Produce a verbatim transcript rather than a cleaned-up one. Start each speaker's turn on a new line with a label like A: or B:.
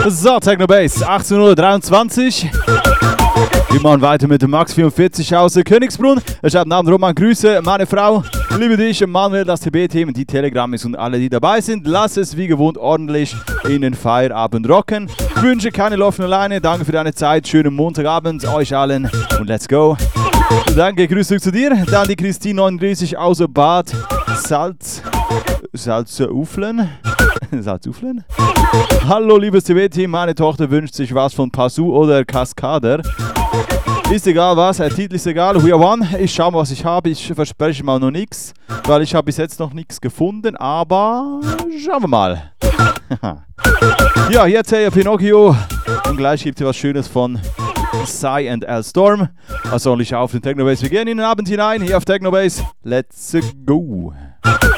A: So, Technobase, achtzehn Uhr dreiundzwanzig. Wir machen weiter mit dem Max vierundvierzig aus Königsbrunn. Er schreibt Namen Roman, Grüße, meine Frau, liebe dich, Manuel, das T B-Team, die Telegram-Is und alle, die dabei sind. Lass es wie gewohnt ordentlich in den Feierabend rocken. Ich wünsche keine Laufen alleine. Danke für deine Zeit. Schönen Montagabend euch allen und let's go. Danke, Grüße zu dir. Dann die Christine neununddreißig aus Bad Salz. Salzuflen. Salzuflen? Hallo, liebes T V-Team. Meine Tochter wünscht sich was von Pasu oder Kaskader. Ist egal was, der Titel ist egal. We are one. Ich schau mal, was ich habe. Ich verspreche mal noch nichts, weil ich habe bis jetzt noch nichts gefunden. Aber schauen wir mal. Ja, jetzt hier Pinocchio. Und gleich gibt es was Schönes von Psy and L Storm. Also ich auf den Technobase. Wir gehen in den Abend hinein. Hier auf Technobase. Let's go.